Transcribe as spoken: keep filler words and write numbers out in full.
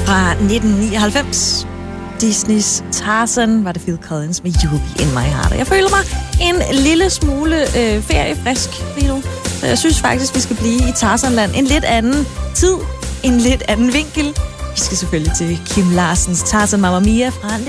fra nitten nioghalvfems. Disneys Tarzan var det Phil Collins med You Will Be In My Heart. Jeg føler mig en lille smule øh, feriefrisk lige nu. Så jeg synes faktisk, vi skal blive i Tarzanland. En lidt anden tid, en lidt anden vinkel. Vi skal selvfølgelig til Kim Larsens Tarzan Mamma Mia fra